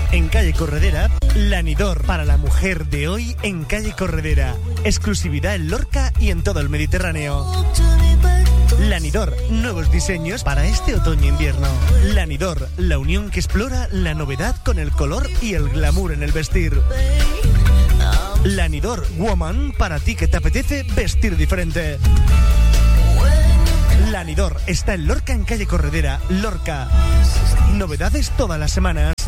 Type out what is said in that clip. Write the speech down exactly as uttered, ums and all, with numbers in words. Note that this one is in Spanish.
En Calle Corredera, Lanidor para la mujer de hoy en Calle Corredera. Exclusividad en Lorca y en todo el Mediterráneo. Lanidor, nuevos diseños para este otoño-invierno. Lanidor, la unión que explora la novedad con el color y el glamour en el vestir. Lanidor Woman, para ti que te apetece vestir diferente. Lanidor está en Lorca en Calle Corredera, Lorca. Novedades todas las semanas.